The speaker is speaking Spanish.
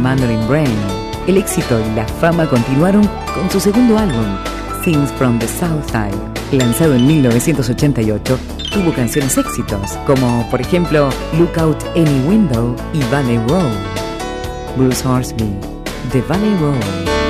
Mandarin Brain. El éxito y la fama continuaron con su segundo álbum, Things from the South Side. Lanzado en 1988, tuvo canciones éxitos, como por ejemplo Look Out Any Window y Valley Road. Bruce Hornsby, The Valley Road.